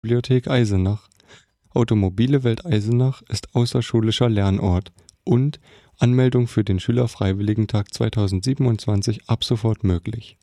Bibliothek Eisenach. Automobile Welt Eisenach ist außerschulischer Lernort und Anmeldung für den Schülerfreiwilligentag 2027 ab sofort möglich.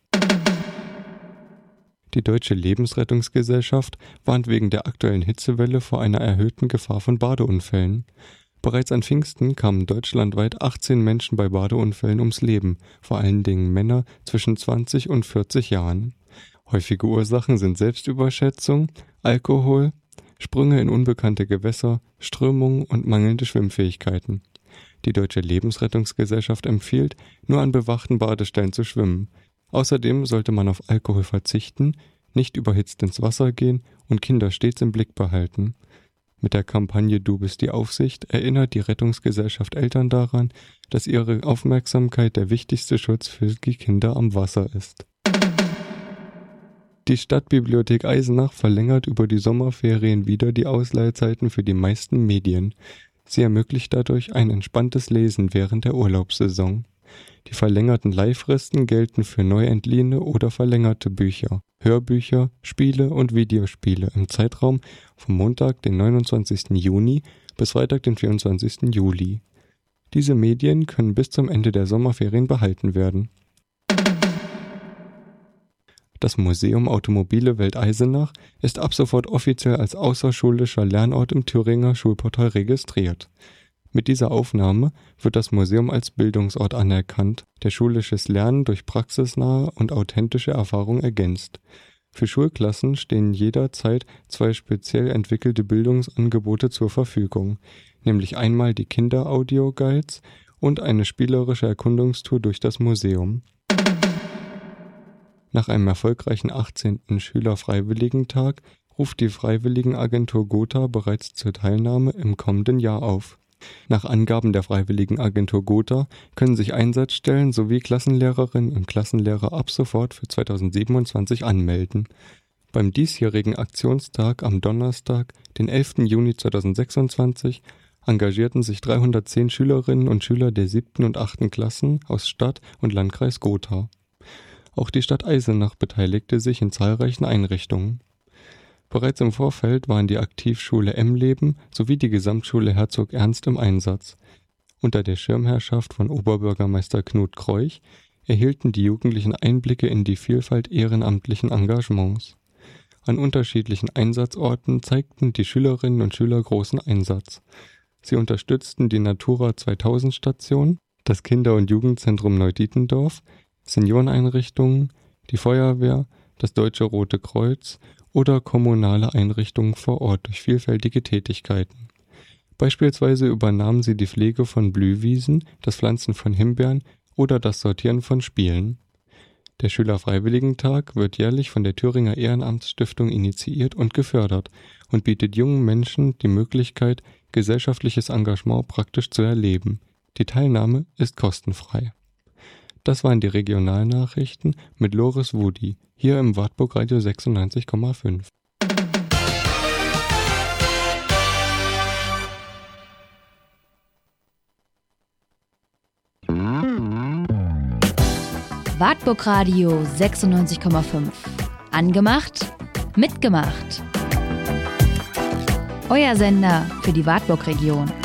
Die Deutsche Lebensrettungsgesellschaft warnt wegen der aktuellen Hitzewelle vor einer erhöhten Gefahr von Badeunfällen. Bereits an Pfingsten kamen deutschlandweit 18 Menschen bei Badeunfällen ums Leben, vor allen Dingen Männer zwischen 20 und 40 Jahren. Häufige Ursachen sind Selbstüberschätzung, Alkohol, Sprünge in unbekannte Gewässer, Strömungen und mangelnde Schwimmfähigkeiten. Die Deutsche Lebensrettungsgesellschaft empfiehlt, nur an bewachten Badestellen zu schwimmen. Außerdem sollte man auf Alkohol verzichten, nicht überhitzt ins Wasser gehen und Kinder stets im Blick behalten. Mit der Kampagne Du bist die Aufsicht erinnert die Rettungsgesellschaft Eltern daran, dass ihre Aufmerksamkeit der wichtigste Schutz für die Kinder am Wasser ist. Die Stadtbibliothek Eisenach verlängert über die Sommerferien wieder die Ausleihzeiten für die meisten Medien. Sie ermöglicht dadurch ein entspanntes Lesen während der Urlaubssaison. Die verlängerten Leihfristen gelten für neu entliehene oder verlängerte Bücher, Hörbücher, Spiele und Videospiele im Zeitraum vom Montag, den 29. Juni bis Freitag, den 24. Juli. Diese Medien können bis zum Ende der Sommerferien behalten werden. Das Museum Automobile Welt Eisenach ist ab sofort offiziell als außerschulischer Lernort im Thüringer Schulportal registriert. Mit dieser Aufnahme wird das Museum als Bildungsort anerkannt, der schulisches Lernen durch praxisnahe und authentische Erfahrung ergänzt. Für Schulklassen stehen jederzeit 2 speziell entwickelte Bildungsangebote zur Verfügung, nämlich einmal die Kinder-Audio-Guides und eine spielerische Erkundungstour durch das Museum. Nach einem erfolgreichen 18. Schülerfreiwilligentag ruft die Freiwilligenagentur Gotha bereits zur Teilnahme im kommenden Jahr auf. Nach Angaben der Freiwilligenagentur Gotha können sich Einsatzstellen sowie Klassenlehrerinnen und Klassenlehrer ab sofort für 2027 anmelden. Beim diesjährigen Aktionstag am Donnerstag, den 11. Juni 2026, engagierten sich 310 Schülerinnen und Schüler der 7. und 8. Klassen aus Stadt und Landkreis Gotha. Auch die Stadt Eisenach beteiligte sich in zahlreichen Einrichtungen. Bereits im Vorfeld waren die Aktivschule Emleben sowie die Gesamtschule Herzog Ernst im Einsatz. Unter der Schirmherrschaft von Oberbürgermeister Knut Kreuch erhielten die Jugendlichen Einblicke in die Vielfalt ehrenamtlichen Engagements. An unterschiedlichen Einsatzorten zeigten die Schülerinnen und Schüler großen Einsatz. Sie unterstützten die Natura 2000 Station, das Kinder- und Jugendzentrum Neudietendorf, Senioreneinrichtungen, die Feuerwehr, das Deutsche Rote Kreuz oder kommunale Einrichtungen vor Ort durch vielfältige Tätigkeiten. Beispielsweise übernahmen sie die Pflege von Blühwiesen, das Pflanzen von Himbeeren oder das Sortieren von Spielen. Der Schülerfreiwilligentag wird jährlich von der Thüringer Ehrenamtsstiftung initiiert und gefördert und bietet jungen Menschen die Möglichkeit, gesellschaftliches Engagement praktisch zu erleben. Die Teilnahme ist kostenfrei. Das waren die Regionalnachrichten mit Loris Wudi, hier im Wartburg Radio 96,5. Wartburg Radio 96,5. Angemacht, mitgemacht. Euer Sender für die Wartburg-Region.